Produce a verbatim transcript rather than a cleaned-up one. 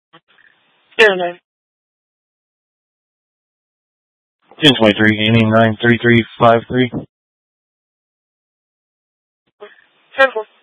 ten nine. ten twenty-three, Annie, nine three three five three. ten four.